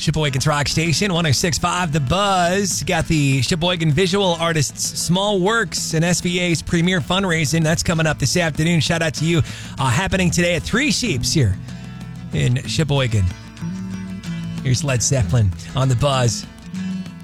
Sheboygan's Rock Station, 106.5 The Buzz. Got the Sheboygan Visual Artists Small Works and SVA's premier fundraising. That's coming up this afternoon. Shout out to you. Happening today at Three Sheeps here in Sheboygan. Here's Led Zeppelin on The Buzz.